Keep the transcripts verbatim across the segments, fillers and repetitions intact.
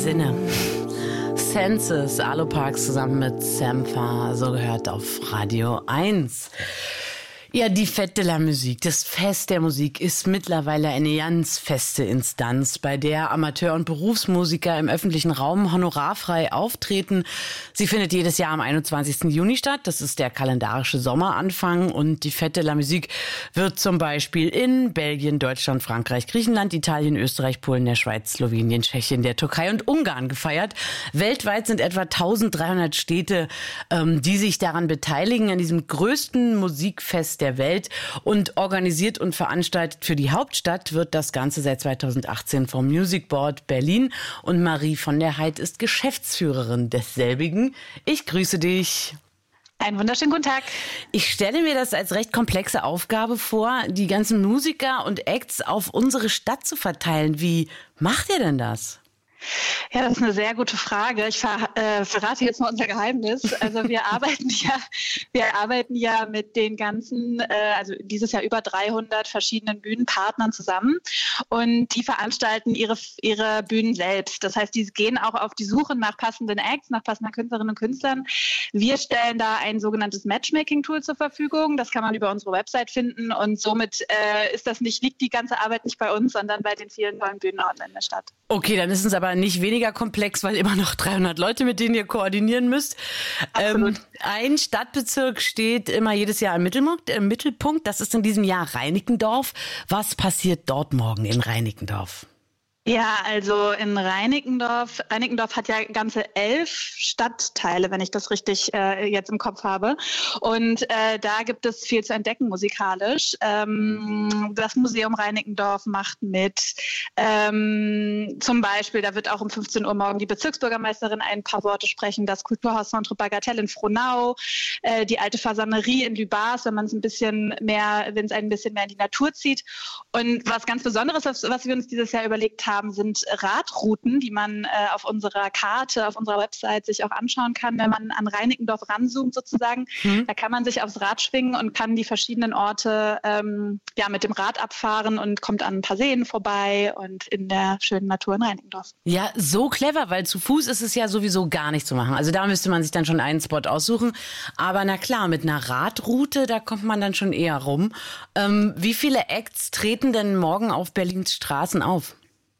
Sinne. Senses, Aluparks zusammen mit Sampha, so gehört auf Radio eins. Ja, die Fête de la Musique, das Fest der Musik, ist mittlerweile eine ganz feste Instanz, bei der Amateur- und Berufsmusiker im öffentlichen Raum honorarfrei auftreten. Sie findet jedes Jahr am einundzwanzigsten Juni statt. Das ist der kalendarische Sommeranfang. Und die Fête de la Musique wird zum Beispiel in Belgien, Deutschland, Frankreich, Griechenland, Italien, Österreich, Polen, der Schweiz, Slowenien, Tschechien, der Türkei und Ungarn gefeiert. Weltweit sind etwa eintausenddreihundert Städte, ähm, die sich daran beteiligen, an diesem größten Musikfest der Welt, und organisiert und veranstaltet für die Hauptstadt wird das Ganze seit zweitausendachtzehn vom Music Board Berlin, und Marie von der Heid ist Geschäftsführerin desselbigen. Ich grüße dich. Einen wunderschönen guten Tag. Ich stelle mir das als recht komplexe Aufgabe vor, die ganzen Musiker und Acts auf unsere Stadt zu verteilen. Wie macht ihr denn das? Ja, das ist eine sehr gute Frage. Ich ver, äh, verrate jetzt mal unser Geheimnis. Also wir arbeiten ja, wir arbeiten ja mit den ganzen, äh, also dieses Jahr über dreihundert verschiedenen Bühnenpartnern zusammen, und die veranstalten ihre ihre Bühnen selbst. Das heißt, die gehen auch auf die Suche nach passenden Acts, nach passenden Künstlerinnen und Künstlern. Wir stellen da ein sogenanntes Matchmaking-Tool zur Verfügung. Das kann man über unsere Website finden, und somit äh, ist das nicht, liegt die ganze Arbeit nicht bei uns, sondern bei den vielen neuen Bühnenorten in der Stadt. Okay, dann ist es aber nicht weniger komplex, weil immer noch dreihundert Leute, mit denen ihr koordinieren müsst. Absolut. Ähm, ein Stadtbezirk steht immer jedes Jahr im Mittelpunkt, im Mittelpunkt. Das ist in diesem Jahr Reinickendorf. Was passiert dort morgen in Reinickendorf? Ja, also in Reinickendorf, Reinickendorf hat ja ganze elf Stadtteile, wenn ich das richtig äh, jetzt im Kopf habe. Und äh, da gibt es viel zu entdecken musikalisch. Ähm, das Museum Reinickendorf macht mit. Ähm, zum Beispiel, da wird auch um fünfzehn Uhr morgen die Bezirksbürgermeisterin ein paar Worte sprechen. Das Kulturhaus Centre Bagatelle in Frohnau, äh, die alte Fasanerie in Lübars, wenn man es ein bisschen mehr, wenn es ein bisschen mehr in die Natur zieht. Und was ganz Besonderes, was, was wir uns dieses Jahr überlegt haben, sind Radrouten, die man äh, auf unserer Karte, auf unserer Website sich auch anschauen kann, wenn man an Reinickendorf ranzoomt sozusagen. Mhm. Da kann man sich aufs Rad schwingen und kann die verschiedenen Orte ähm, ja, mit dem Rad abfahren und kommt an ein paar Seen vorbei und in der schönen Natur in Reinickendorf. Ja, so clever, weil zu Fuß ist es ja sowieso gar nicht zu machen. Also da müsste man sich dann schon einen Spot aussuchen. Aber na klar, mit einer Radroute, da kommt man dann schon eher rum. Ähm, wie viele Acts treten denn morgen auf Berlins Straßen auf?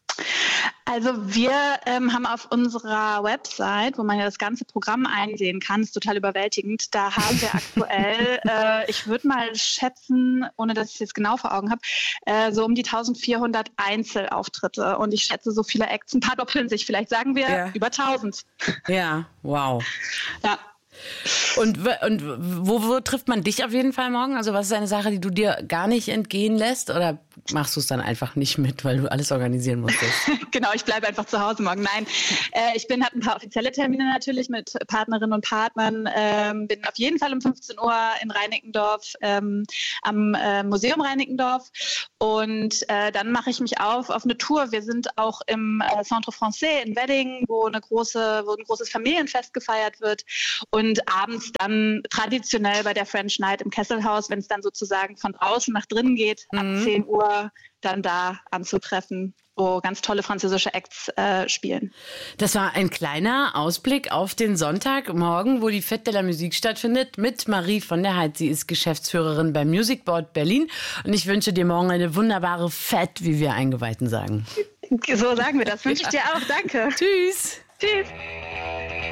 Also wir ähm, haben auf unserer Website, wo man ja das ganze Programm einsehen kann, ist total überwältigend, da haben wir aktuell, äh, ich würde mal schätzen, ohne dass ich es jetzt genau vor Augen habe, äh, so um die eintausendvierhundert Einzelauftritte, und ich schätze so viele Acts, ein paar doppeln sich, vielleicht sagen wir ja. über tausend. Ja, wow. Ja. Und, und wo, wo trifft man dich auf jeden Fall morgen? Also was ist eine Sache, die du dir gar nicht entgehen lässt, oder machst du es dann einfach nicht mit, weil du alles organisieren musstest? Genau, ich bleibe einfach zu Hause morgen. Nein, äh, ich bin habe ein paar offizielle Termine natürlich mit Partnerinnen und Partnern. Ähm, bin auf jeden Fall um fünfzehn Uhr in Reinickendorf ähm, am äh, Museum Reinickendorf, und äh, dann mache ich mich auf auf eine Tour. Wir sind auch im äh, Centre Français in Wedding, wo eine große, wo ein großes Familienfest gefeiert wird, und abends dann traditionell bei der French Night im Kesselhaus, wenn es dann sozusagen von draußen nach drinnen geht, mhm. ab zehn Uhr dann da anzutreffen, wo ganz tolle französische Acts äh, spielen. Das war ein kleiner Ausblick auf den Sonntagmorgen, wo die Fête de la Musique stattfindet, mit Marie von der Heid. Sie ist Geschäftsführerin beim Music Board Berlin, und ich wünsche dir morgen eine wunderbare Fête, wie wir Eingeweihten sagen. So sagen wir das. Wünsche ich dir auch. Danke. Tschüss. Tschüss.